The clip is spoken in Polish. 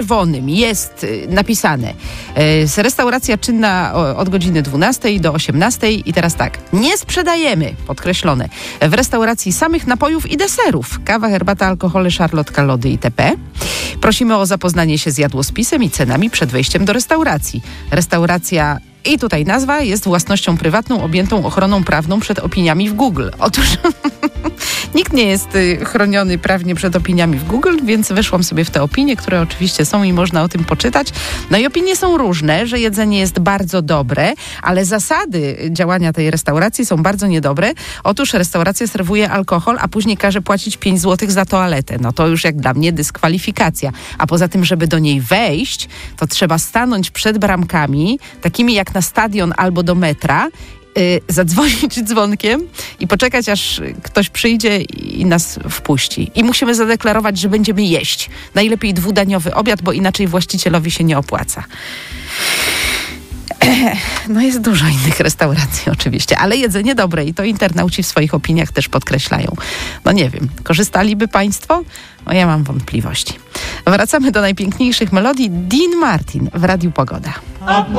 czerwonym jest napisane restauracja czynna od godziny 12 do 18 i teraz tak, nie sprzedajemy, podkreślone, w restauracji samych napojów i deserów, kawa, herbata, alkohole, szarlotka, lody itp. Prosimy o zapoznanie się z jadłospisem i cenami przed wejściem do restauracji. Restauracja i tutaj nazwa jest własnością prywatną objętą ochroną prawną przed opiniami w Google. Otóż nikt nie jest chroniony prawnie przed opiniami w Google, więc weszłam sobie w te opinie, które oczywiście są i można o tym poczytać. No i opinie są różne, że jedzenie jest bardzo dobre, ale zasady działania tej restauracji są bardzo niedobre. Otóż restauracja serwuje alkohol, a później każe płacić 5 zł za toaletę. No to już jak dla mnie dyskwalifikacja. A poza tym, żeby do niej wejść, to trzeba stanąć przed bramkami, takimi jak na stadion albo do metra, zadzwonić dzwonkiem i poczekać, aż ktoś przyjdzie i nas wpuści. I musimy zadeklarować, że będziemy jeść. Najlepiej 2-daniowy obiad, bo inaczej właścicielowi się nie opłaca. No jest dużo innych restauracji oczywiście, ale jedzenie dobre i to internauci w swoich opiniach też podkreślają. No nie wiem, korzystaliby Państwo? No ja mam wątpliwości. Wracamy do najpiękniejszych melodii. Dean Martin w Radiu Pogoda.